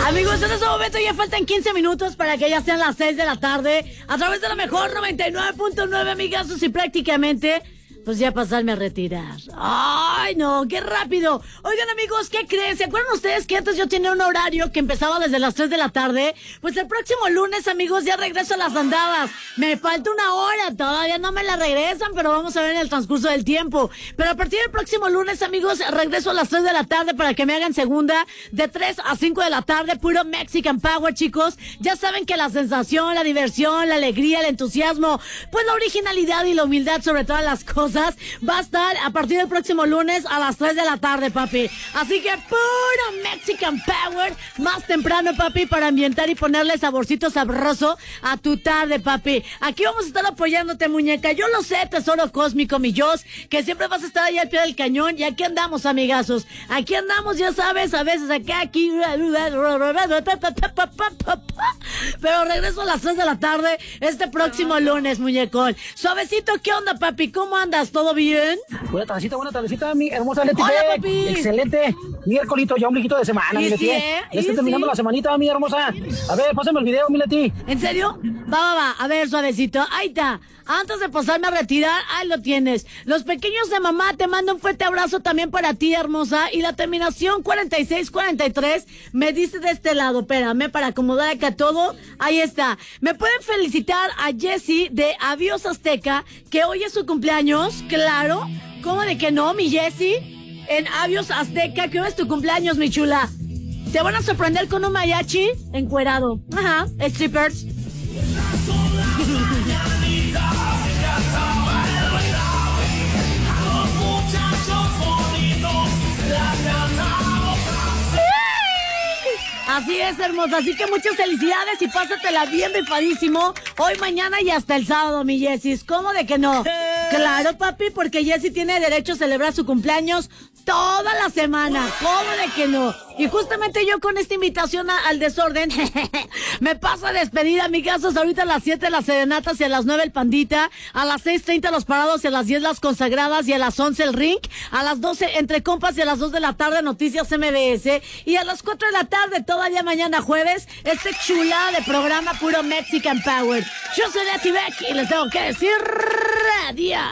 Amigos, en este momento ya faltan 15 minutos para que ya sean las 6 de la tarde. A través de la mejor 99.9, amigazos, y prácticamente pues ya pasarme a retirar. ¡Ay, no! ¡Qué rápido! Oigan, amigos, ¿qué creen? ¿Se acuerdan ustedes que antes yo tenía un horario que empezaba desde las 3 de la tarde? Pues el próximo lunes, amigos, ya regreso a las andadas. Me falta una hora, todavía no me la regresan, pero vamos a ver en el transcurso del tiempo. Pero a partir del próximo lunes, amigos, regreso a las 3 de la tarde para que me hagan segunda de 3 a 5 de la tarde, puro Mexican Power, chicos. Ya saben que la sensación, la diversión, la alegría, el entusiasmo, pues la originalidad y la humildad sobre todas las cosas va a estar a partir del próximo lunes a las 3 de la tarde, papi. Así que puro Mexican Power más temprano, papi, para ambientar y ponerle saborcito sabroso a tu tarde, papi. Aquí vamos a estar apoyándote, muñeca. Yo lo sé, tesoro cósmico, mi Jos, que siempre vas a estar ahí al pie del cañón. Y aquí andamos, amigazos. Aquí andamos, ya sabes, a veces acá, aquí. Pero regreso a las 3 de la tarde este próximo lunes, muñecón. Suavecito, ¿qué onda, papi? ¿Cómo andas? ¿Todo bien? Buena tardecita, mi hermosa Leti. Hola, papi. Excelente. Miércolito, ya ombliguito de semana, mi Leti. Sí, Ya estoy terminando la semanita, mi hermosa. A ver, pásame el video, mi Leti. ¿En serio? Va. A ver, suavecito. Ahí está. Antes de pasarme a retirar, ahí lo tienes. Los pequeños de mamá, te mando un fuerte abrazo también para ti, hermosa. Y la terminación 4643 me dice de este lado. Espérame, para acomodar acá todo. Ahí está. Me pueden felicitar a Jessie de Avios Azteca, que hoy es su cumpleaños. Claro. ¿Cómo de que no, mi Jessie? En Avios Azteca, que hoy es tu cumpleaños, mi chula. Te van a sorprender con un mariachi encuerado. Ajá, strippers. Así es, hermosa. Así que muchas felicidades y pásatela bien rifadísimo. Hoy, mañana y hasta el sábado, mi Jessie. ¿Cómo de que no? Claro, papi, porque Jessie tiene derecho a celebrar su cumpleaños toda la semana. ¿Cómo de que no? Y justamente yo con esta invitación al desorden me paso a despedir, amigazos. Ahorita a las 7 las serenatas y a las 9 el pandita. A las 6:30 los parados y a las 10 las consagradas y a las 11 el ring. A las 12 entre compas y a las 2 de la tarde noticias MBS. Y a las 4 de la tarde, todavía mañana jueves, este chula de programa puro Mexican Power. Yo soy Leti Beck y les tengo que decir adiós.